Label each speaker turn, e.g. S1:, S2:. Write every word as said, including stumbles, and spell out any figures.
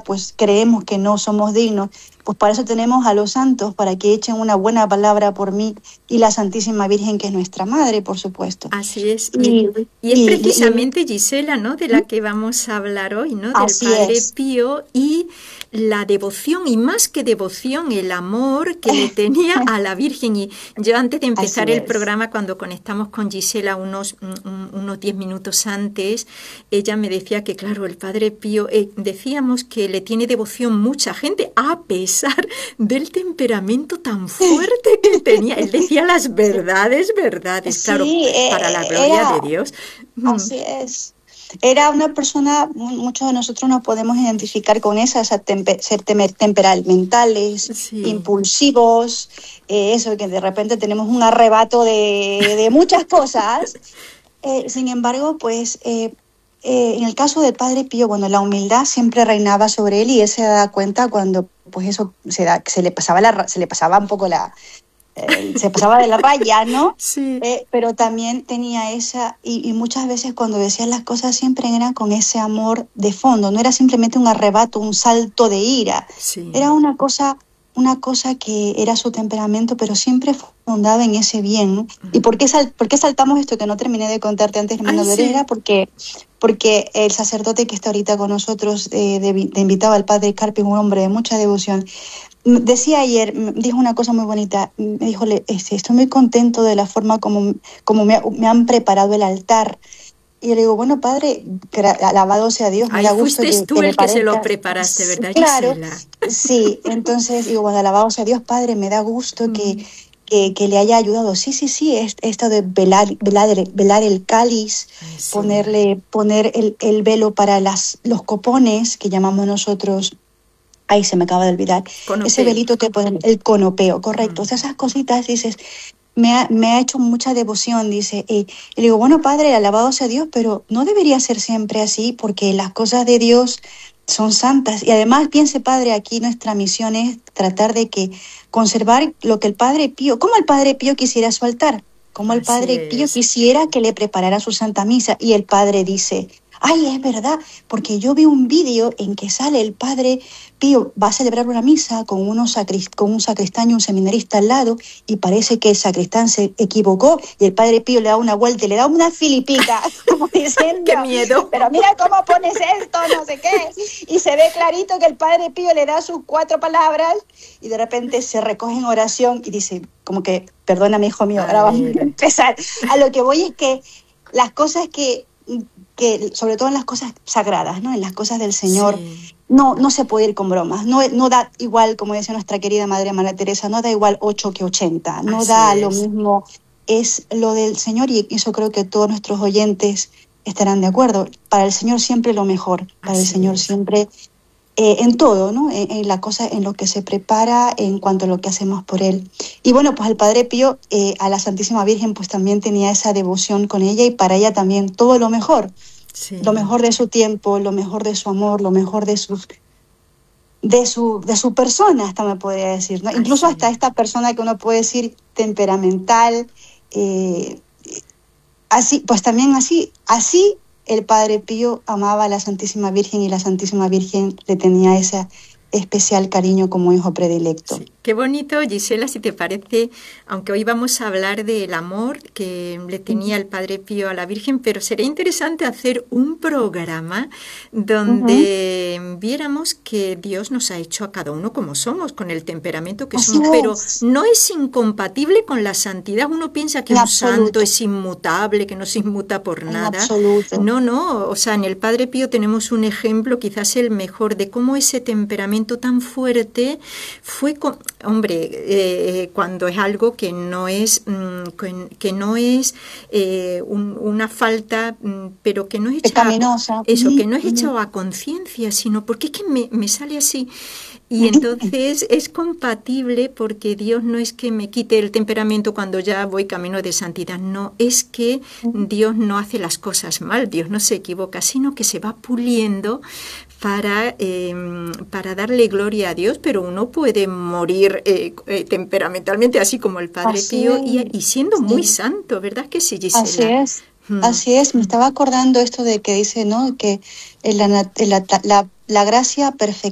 S1: pues creemos que no somos dignos, pues para eso tenemos a los santos, para que echen una buena palabra por mí, y la Santísima Virgen, que es nuestra Madre, por supuesto.
S2: Así es.
S1: Y,
S2: Y, y es
S1: y,
S2: precisamente,
S1: y,
S2: Gisela, ¿no?, de la que vamos a hablar hoy, ¿no?, del
S1: así
S2: Padre
S1: es.
S2: Pío y la devoción, y más que devoción, el amor que le tenía a la Virgen. Y yo, antes de
S1: Así
S2: empezar el
S1: es.
S2: programa, cuando conectamos con Gisela unos, un, unos diez minutos antes, ella me decía que, claro, el Padre Pío, eh, decíamos que le tiene devoción mucha gente, a pesar del temperamento tan fuerte que tenía. Él decía las verdades, verdades, claro,
S1: Sí,
S2: para la
S1: eh,
S2: gloria
S1: era,
S2: de Dios.
S1: así es. Era una persona, muchos de nosotros nos podemos identificar con esa, esa tempe, ser temer, temperamentales,
S2: Sí.
S1: impulsivos, eh, eso, que de repente tenemos un arrebato de, de muchas cosas. Eh, sin embargo, pues eh, eh, en el caso del Padre Pío, bueno, la humildad siempre reinaba sobre él, y él se da cuenta cuando pues eso se, da, se, le, pasaba la, se le pasaba un poco la... Eh, se pasaba de la raya, ¿no?
S2: Sí.
S1: Eh, pero también tenía esa, y, y muchas veces cuando decía las cosas siempre eran con ese amor de fondo, no era simplemente un arrebato, un salto de ira,
S2: Sí.
S1: era una cosa, una cosa que era su temperamento, pero siempre fundada en ese bien, ¿no? ¿Y por qué, sal, por qué saltamos esto que no terminé de contarte antes, hermano
S2: Ay,
S1: Dolores?
S2: sí.
S1: Era porque, porque el sacerdote que está ahorita con nosotros, eh, de, de invitado al Padre Carpi, un hombre de mucha devoción, decía ayer, dijo una cosa muy bonita, me dijo, este, estoy muy contento de la forma como, como me, me han preparado el altar. Y yo le digo, bueno, padre, alabado sea Dios, me
S2: Ahí
S1: da gusto
S2: fuiste
S1: que,
S2: tú
S1: que le
S2: el que se lo
S1: parezca.
S2: preparaste, ¿verdad,
S1: Claro,
S2: Gisela?
S1: sí, entonces digo, bueno, alabado sea Dios, padre, me da gusto que,
S2: Mm.
S1: que, que le haya ayudado. Sí, sí, sí, esto de velar, velar, velar el cáliz,
S2: Ay, sí.
S1: ponerle, poner el, el velo para las, los copones, que llamamos nosotros. Ay, se me acaba de olvidar.
S2: Conopeo.
S1: Ese velito que ponen, el conopeo, correcto. Mm. O sea, esas cositas, dices, me ha, me ha hecho mucha devoción, dice. Y, y le digo, bueno, padre, alabado sea Dios, pero no debería ser siempre así, porque las cosas de Dios son santas. Y además, piense, padre, aquí nuestra misión es tratar de que conservar lo que el Padre Pío, como el Padre Pío quisiera su altar, como el
S2: Así
S1: Padre Pío
S2: es.
S1: quisiera que le preparara su Santa Misa. Y el Padre dice, ay, es verdad, porque yo vi un vídeo en que sale el Padre Pío, va a celebrar una misa con, unos sacrist- con un sacristán y un seminarista al lado, y parece que el sacristán se equivocó, y el Padre Pío le da una vuelta y le da una filipica, como diciendo,
S2: ¡Qué miedo!
S1: pero mira cómo pones esto, no sé qué. Y se ve clarito que el Padre Pío le da sus cuatro palabras, y de repente se recoge en oración y dice, como que, perdóname, hijo mío,
S2: A
S1: ahora vamos
S2: ver.
S1: a empezar. A lo que voy es que las cosas que... que sobre todo en las cosas sagradas, ¿no? En las cosas del Señor,
S2: Sí.
S1: no, no se puede ir con bromas, no, no da igual, como decía nuestra querida Madre María Teresa, no da igual ocho que ochenta, no
S2: Así
S1: da lo
S2: es.
S1: mismo, es lo del Señor, y eso creo que todos nuestros oyentes estarán de acuerdo. Para el Señor siempre lo mejor, para el
S2: Así
S1: Señor
S2: es.
S1: siempre, eh, en todo, ¿no? En, en la cosa, en lo que se prepara, en cuanto a lo que hacemos por Él. Y bueno, pues el Padre Pío, eh, a la Santísima Virgen, pues también tenía esa devoción con ella, y para ella también todo lo mejor.
S2: Sí.
S1: Lo mejor de su tiempo, lo mejor de su amor, lo mejor de sus de su de su persona, hasta me podría decir, ¿no? Incluso
S2: Así
S1: hasta esta persona que uno puede decir temperamental, eh, así, pues también así, así el Padre Pío amaba a la Santísima Virgen, y la Santísima Virgen le tenía ese especial cariño como hijo predilecto.
S2: Sí. Qué bonito, Gisela, si te parece, aunque hoy vamos a hablar del amor que le tenía el Padre Pío a la Virgen, pero sería interesante hacer un programa donde uh-huh. viéramos que Dios nos ha hecho a cada uno como somos, con el temperamento que
S1: Así
S2: somos,
S1: es.
S2: Pero no es incompatible con la santidad. Uno piensa que
S1: en
S2: un
S1: absoluto.
S2: santo es inmutable, que no se inmuta por
S1: en
S2: nada.
S1: Absoluto.
S2: No, no, o sea, en el Padre Pío tenemos un ejemplo, quizás el mejor, de cómo ese temperamento tan fuerte fue... Con, hombre, eh, cuando es algo que no es mm, que, que no es eh, un, una falta, mm, pero que no es hecha
S1: pecaminosa.
S2: eso, que no es hecha a conciencia, sino porque es que me, me sale así. Y entonces es compatible, porque Dios no es que me quite el temperamento cuando ya voy camino de santidad, no, es que Dios no hace las cosas mal, Dios no se equivoca, sino que se va puliendo para, eh, para darle gloria a Dios, pero uno puede morir eh, eh, temperamentalmente, así como el Padre
S1: así
S2: Pío, y, y siendo
S1: sí.
S2: muy santo, ¿verdad que sí, Gisela?
S1: Así es, hmm. así es. Me estaba acordando esto de que dice, ¿no? Que la, la, la, la gracia perfecta